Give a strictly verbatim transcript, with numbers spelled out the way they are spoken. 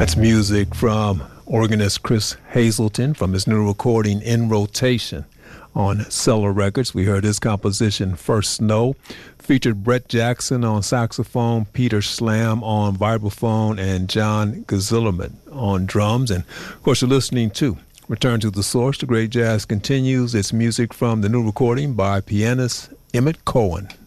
That's music from organist Chris Hazelton from his new recording In Rotation on Cellar Records. We heard his composition First Snow, featured Brett Jackson on saxophone, Peter Slam on vibraphone, and John Gazillerman on drums. And of course, you're listening to Return to the Source. The Great Jazz continues. It's music from the new recording by pianist Emmett Cohen.